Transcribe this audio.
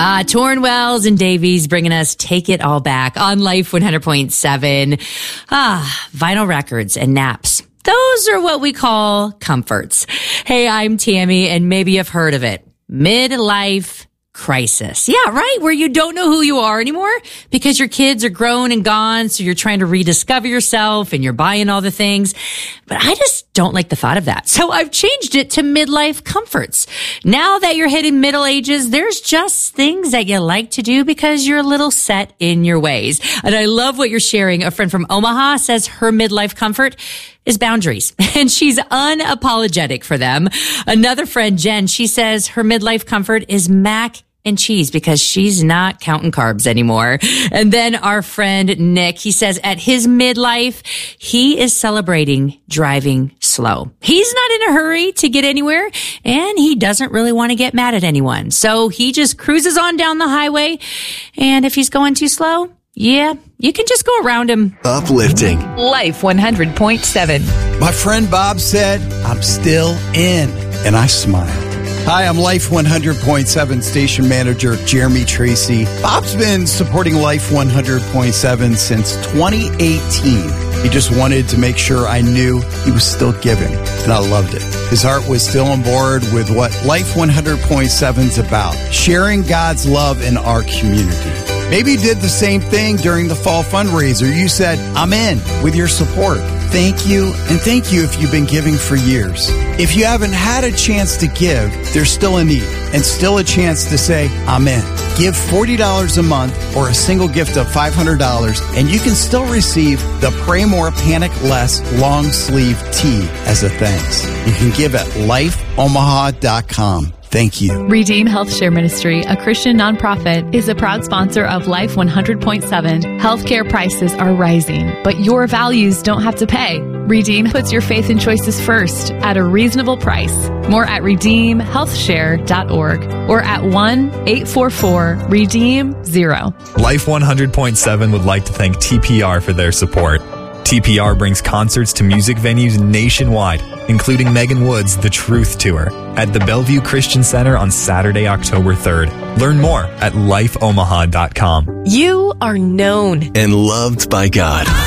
Torn Wells and Davies bringing us Take It All Back on Life 100.7. Vinyl records and naps. Those are what we call comforts. Hey, I'm Tammy, and maybe you've heard of it. Midlife crisis. Yeah, right. Where you don't know who you are anymore because your kids are grown and gone. So you're trying to rediscover yourself and you're buying all the things. But I just don't like the thought of that. So I've changed it to midlife comforts. Now that you're hitting middle ages, there's just things that you like to do because you're a little set in your ways. And I love what you're sharing. A friend from Omaha says her midlife comfort is boundaries, and she's unapologetic for them. Another friend, Jen, she says her midlife comfort is mac and cheese because she's not counting carbs anymore. And then our friend Nick, he says at his midlife, he is celebrating driving slow. He's not in a hurry to get anywhere, and he doesn't really want to get mad at anyone. So he just cruises on down the highway, and if he's going too slow, yeah, you can just go around him. Uplifting. Life 100.7. My friend Bob said, I'm still in, and I smiled. Hi, I'm Life 100.7 station manager Jeremy Tracy. Bob's been supporting Life 100.7 since 2018. He just wanted to make sure I knew he was still giving, and I loved it. His heart was still on board with what Life 100.7 is about, sharing God's love in our community. Maybe you did the same thing during the fall fundraiser. You said, I'm in with your support. Thank you, and thank you if you've been giving for years. If you haven't had a chance to give, there's still a need and still a chance to say, I'm in. Give $40 a month or a single gift of $500, and you can still receive the Pray More, Panic Less long sleeve tee as a thanks. You can give at lifeomaha.com. Thank you. Redeem Health Share Ministry, a Christian nonprofit, is a proud sponsor of Life 100.7. Healthcare prices are rising, but your values don't have to pay. Redeem puts your faith and choices first at a reasonable price. More at redeemhealthshare.org or at 1-844-REDEEM-0. Life 100.7 would like to thank TPR for their support. TPR brings concerts to music venues nationwide, including Megan Wood's The Truth Tour at the Bellevue Christian Center on Saturday, October 3rd. Learn more at lifeomaha.com. You are known and loved by God.